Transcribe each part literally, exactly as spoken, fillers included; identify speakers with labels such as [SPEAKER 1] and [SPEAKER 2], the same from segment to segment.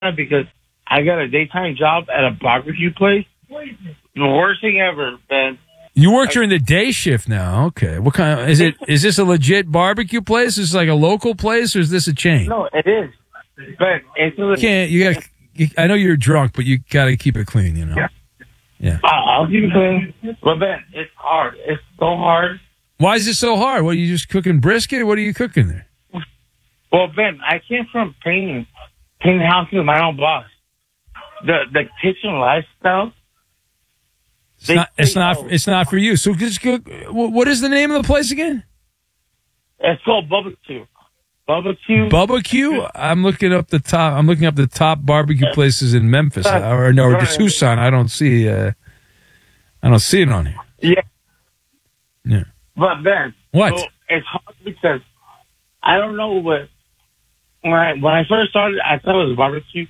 [SPEAKER 1] because I got a daytime job at a barbecue place. The worst thing ever, man.
[SPEAKER 2] You work during the day shift now. Okay. What kind of, is it? Is this a legit barbecue place? Is this like a local place, or is this a chain?
[SPEAKER 1] No, it is. But it's a
[SPEAKER 2] You can't, you got to, I know you're drunk, but you got to keep it clean, you know?
[SPEAKER 1] Yeah.
[SPEAKER 2] Yeah.
[SPEAKER 1] Uh, I'll keep it clean. But, man, it's hard. It's so hard.
[SPEAKER 2] Why is it so hard? What, are you just cooking brisket? What are you cooking there?
[SPEAKER 1] Well, Ben, I came from painting, painting houses with my own boss. The the kitchen lifestyle.
[SPEAKER 2] It's not, it's not, it's not for you. So just go, what is the name of the place again?
[SPEAKER 1] It's called Bubba Q. Bubba Q.
[SPEAKER 2] Bubba Q? I'm looking up the top, I'm looking up the top barbecue places in Memphis, or no, or Tucson. I don't see, uh, I don't see it on here.
[SPEAKER 1] Yeah.
[SPEAKER 2] Yeah.
[SPEAKER 1] But Ben.
[SPEAKER 2] What?
[SPEAKER 1] So it's hard because I don't know what, when I, when I first started, I thought it was barbecue.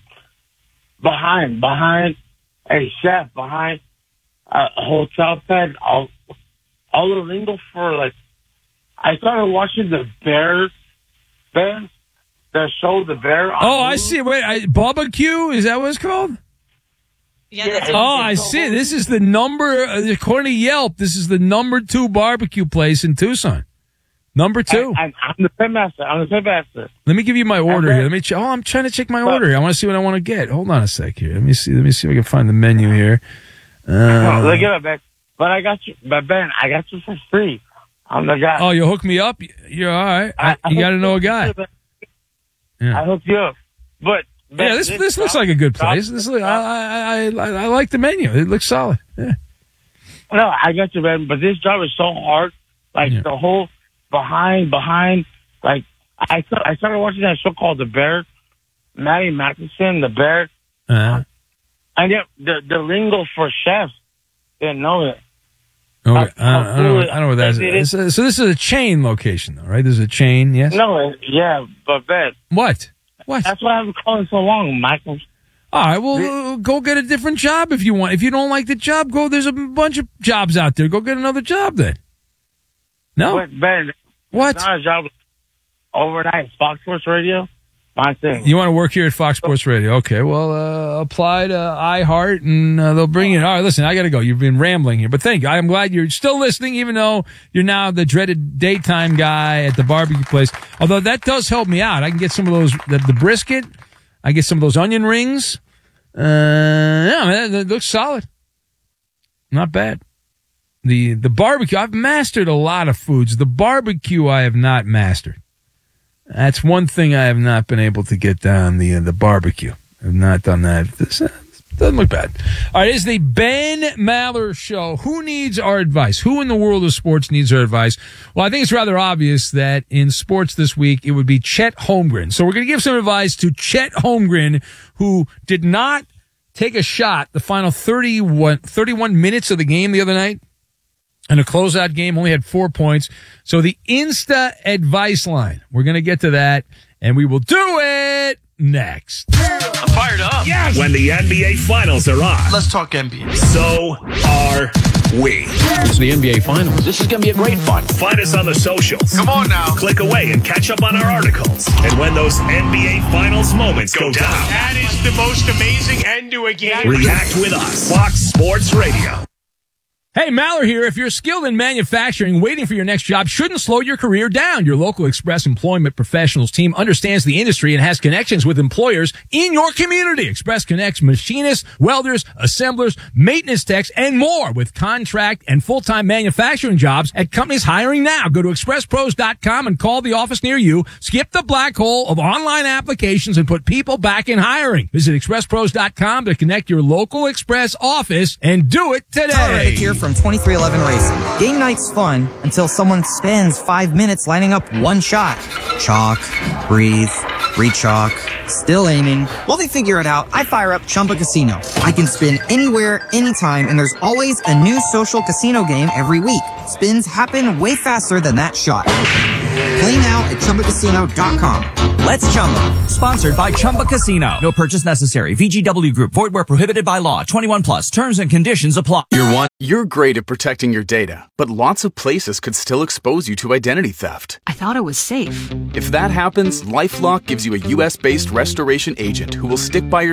[SPEAKER 1] Behind, behind a chef, behind a hotel bed, all, all the lingo for, like, I started watching the Bear, Ben, the show The Bear.
[SPEAKER 2] Oh, I see. Wait, I, Bubba Q? Is that what it's called?
[SPEAKER 3] Yeah, that's
[SPEAKER 2] Oh, I see. This is the number, according to Yelp, this is the number two barbecue place in Tucson. Number two.
[SPEAKER 1] I, I, I'm the paymaster. I'm the paymaster.
[SPEAKER 2] Let me give you my order here. Let me. Ch- oh, I'm trying to check my order. I want to see what I want to get. Hold on a sec here. Let me see. Let me see if I can find the menu here. Uh,
[SPEAKER 1] oh, look at it, Ben. But I got you. But Ben, I got you for free. I'm the guy.
[SPEAKER 2] Oh, you hook me up? You're all right. I, I you got to know a guy.
[SPEAKER 1] Yeah. I hooked you up. But Ben,
[SPEAKER 2] yeah, this this, this looks like a good place. This look, I, I I I like the menu. It looks solid. Yeah.
[SPEAKER 1] No, I got you, Ben. But this job is so hard. Like yeah. the whole. Behind, behind, like, I I started watching that show called The Bear, Maddie Matheson, The Bear.
[SPEAKER 2] Uh-huh.
[SPEAKER 1] And yet, the, the lingo for chefs didn't know it.
[SPEAKER 2] Okay. I, I, don't, I, don't, I don't know what that is. So, so this is a chain location, though, right? This is a chain, yes?
[SPEAKER 1] No, yeah, but Ben.
[SPEAKER 2] What? What?
[SPEAKER 1] That's why I've been calling so long, Michael.
[SPEAKER 2] All right, well, uh, go get a different job if you want. If you don't like the job, go. There's a bunch of jobs out there. Go get another job then. No?
[SPEAKER 1] But Ben,
[SPEAKER 2] what?
[SPEAKER 1] It's not a job overnight. Fox Sports Radio, my thing.
[SPEAKER 2] You want to work here at Fox Sports Radio? Okay, well, uh, apply to iHeart, and uh, they'll bring you in. All right, listen, I got to go. You've been rambling here, but thank you. I'm glad you're still listening, even though you're now the dreaded daytime guy at the barbecue place. Although that does help me out. I can get some of those, the, the brisket. I get some of those onion rings. Uh, yeah, man, that looks solid. Not bad. The the barbecue, I've mastered a lot of foods. The barbecue I have not mastered. That's one thing I have not been able to get down, the uh, the barbecue. I've not done that. This uh, doesn't look bad. All right, it's the Ben Maller Show. Who needs our advice? Who in the world of sports needs our advice? Well, I think it's rather obvious that in sports this week, it would be Chet Holmgren. So we're going to give some advice to Chet Holmgren, who did not take a shot the final thirty-one, thirty-one minutes of the game the other night. In a closeout game, only had four points. So the Insta advice line, we're going to get to that, and we will do it next.
[SPEAKER 4] I'm fired up.
[SPEAKER 2] Yes.
[SPEAKER 5] When the N B A Finals are on.
[SPEAKER 4] Let's talk N B A.
[SPEAKER 5] So are we.
[SPEAKER 6] It's the N B A Finals.
[SPEAKER 4] This is going to be a great fun.
[SPEAKER 5] Find us on the socials.
[SPEAKER 4] Come on now.
[SPEAKER 5] Click away and catch up on our articles. And when those N B A Finals moments go, go down.
[SPEAKER 7] That is the most amazing end to a game.
[SPEAKER 5] React with us. Fox Sports Radio.
[SPEAKER 2] Hey, Maller here. If you're skilled in manufacturing, waiting for your next job shouldn't slow your career down. Your local Express Employment Professionals team understands the industry and has connections with employers in your community. Express connects machinists, welders, assemblers, maintenance techs, and more with contract and full-time manufacturing jobs at companies hiring now. Go to express pros dot com and call the office near you. Skip the black hole of online applications and put people back in hiring. Visit express pros dot com to connect your local Express office and do it today.
[SPEAKER 8] From twenty-three eleven Racing. Game night's fun until someone spends five minutes lining up one shot. Chalk, breathe, re-chalk, still aiming. While they figure it out, I fire up Chumba Casino. I can spin anywhere, anytime, and there's always a new social casino game every week. Spins happen way faster than that shot. Play now at Chumba Casino dot com.
[SPEAKER 6] Let's Chumba. Sponsored by Chumba Casino. No purchase necessary. V G W Group. Void where prohibited by law. twenty-one plus. Terms and conditions apply.
[SPEAKER 9] You're one. You're great at protecting your data, but lots of places could still expose you to identity theft.
[SPEAKER 10] I thought it was safe.
[SPEAKER 9] If that happens, LifeLock gives you a U S based restoration agent who will stick by your